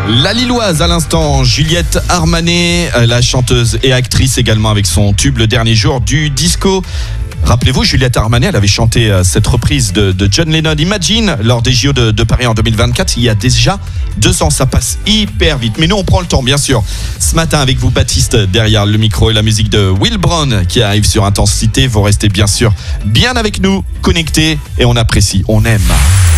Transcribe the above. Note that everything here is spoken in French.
La Lilloise à l'instant, Juliette Armanet, la chanteuse et actrice également avec son tube Le Dernier Jour du disco. Rappelez-vous, Juliette Armanet, elle avait chanté cette reprise de John Lennon, Imagine, lors des JO de Paris en 2024. Il y a déjà 2 ans, ça passe hyper vite. Mais nous, on prend le temps, bien sûr. Ce matin, avec vous, Baptiste, derrière le micro et la musique de Will Brown qui arrive sur Intensité. Vous restez bien sûr bien avec nous, connectés, et on apprécie, on aime.